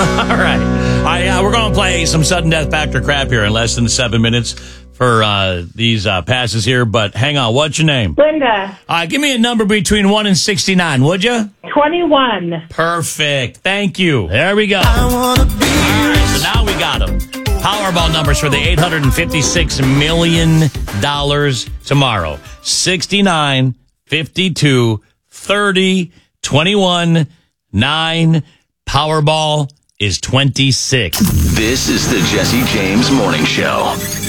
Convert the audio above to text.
All right. We're going to play some sudden death factor crap here in less than 7 minutes for these passes here. But hang on. What's your name? Linda. Give me a number between 1 and 69, would you? 21. Perfect. Thank you. There we go. All right. So now we got them. Powerball numbers for the $856 million tomorrow. 69, 52, 30, 21, 9. Powerball is 26. This is the Jesse James Morning Show.